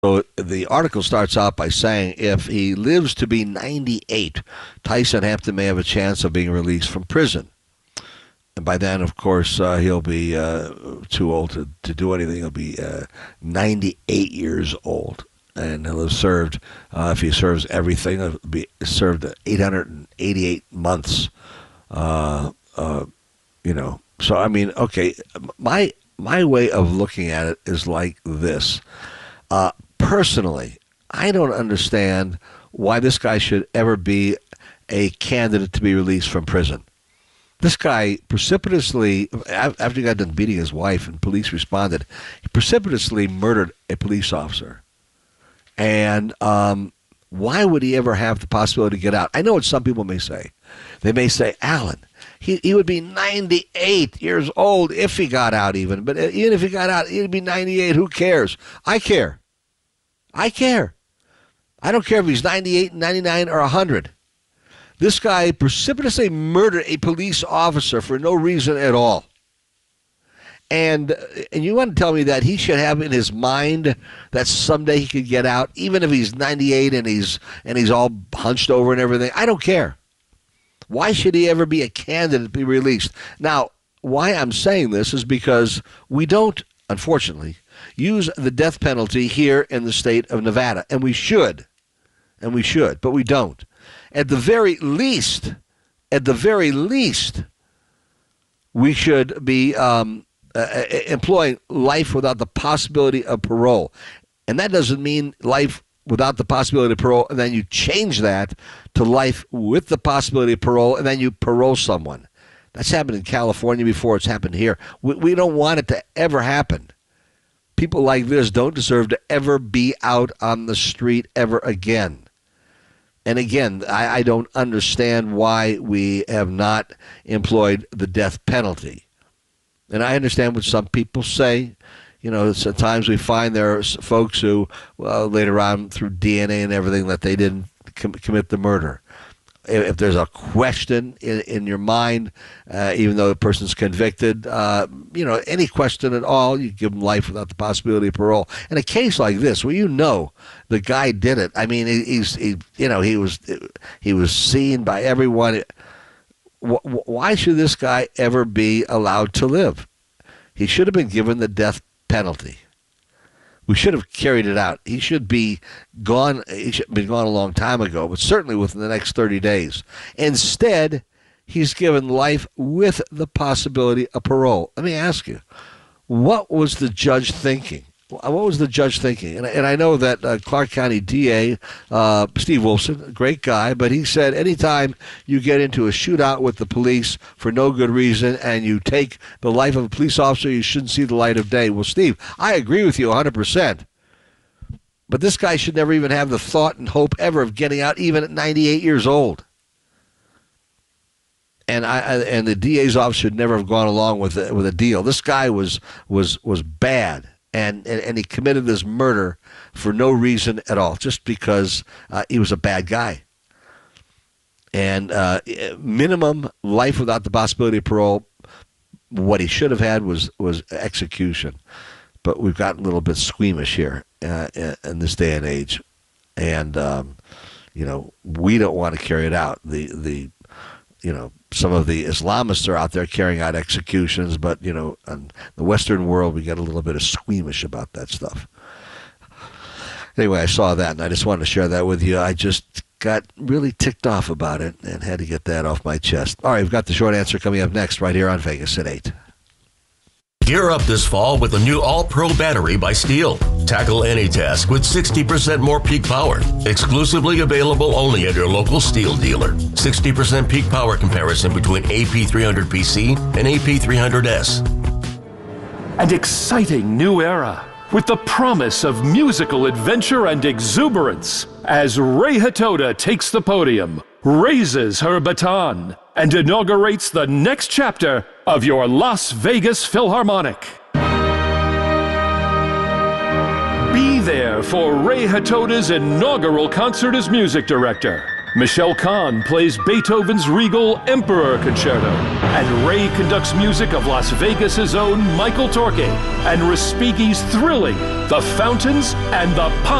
So the article starts out by saying if he lives to be 98, Tyson Hampton may have a chance of being released from prison. And by then, of course, he'll be too old to do anything. He'll be 98 years old. And he'll have served, if he serves everything, he'll be served 888 months. So I mean, okay, my way of looking at it is like this. Personally, I don't understand why this guy should ever be a candidate to be released from prison. This guy precipitously, after he got done beating his wife and police responded, he precipitously murdered a police officer. And why would he ever have the possibility to get out? I know what some people may say. They may say, Alan, he would be 98 years old if he got out even. But even if he got out, he'd be 98. Who cares? I care. I care. I don't care if he's 98, 99, or 100. This guy precipitously murdered a police officer for no reason at all. And you want to tell me that he should have in his mind that someday he could get out, even if he's 98 and he's all hunched over and everything? I don't care. Why should he ever be a candidate to be released? Now, why I'm saying this is because we don't, unfortunately, use the death penalty here in the state of Nevada. And we should, but we don't. At the very least, we should be employing life without the possibility of parole. And that doesn't mean life without the possibility of parole, and then you change that to life with the possibility of parole, and then you parole someone. That's happened in California before. It's happened here. We don't want it to ever happen. People like this don't deserve to ever be out on the street ever again. And again, I don't understand why we have not employed the death penalty. And I understand what some people say. You know, sometimes we find there are folks who, later on through DNA and everything, that they didn't commit the murder. If there's a question in your mind, even though the person's convicted, any question at all, you give them life without the possibility of parole. In a case like this, where the guy did it, I mean, he was seen by everyone. Why should this guy ever be allowed to live? He should have been given the death penalty. We should have carried it out. He should be gone. He should have been gone a long time ago, but certainly within the next 30 days. Instead, he's given life with the possibility of parole. Let me ask you, what was the judge thinking? What was the judge thinking? And I know that Clark County DA, Steve Wilson, a great guy, but he said anytime you get into a shootout with the police for no good reason and you take the life of a police officer, you shouldn't see the light of day. Well, Steve, I agree with you 100%. But this guy should never even have the thought and hope ever of getting out, even at 98 years old. And the DA's office should never have gone along with a deal. This guy was bad. And he committed this murder for no reason at all, just because he was a bad guy. And minimum life without the possibility of parole. What he should have had was execution. But we've gotten a little bit squeamish here in this day and age. And, we don't want to carry it out. Some of the Islamists are out there carrying out executions, but, in the Western world, we get a little bit of squeamish about that stuff. Anyway, I saw that, and I just wanted to share that with you. I just got really ticked off about it and had to get that off my chest. All right, we've got the short answer coming up next right here on Vegas at 8. Gear up this fall with the new All-Pro battery by Steel. Tackle any task with 60% more peak power. Exclusively available only at your local Steel dealer. 60% peak power comparison between AP300PC and AP300S. An exciting new era with the promise of musical adventure and exuberance as Ray Hatoda takes the podium, raises her baton, and inaugurates the next chapter of your Las Vegas Philharmonic. Be there for Ray Hatoda's inaugural concert as music director. Michelle Kahn plays Beethoven's Regal Emperor Concerto, and Ray conducts music of Las Vegas's own Michael Torke, and Respighi's thrilling The Fountains and the Pine.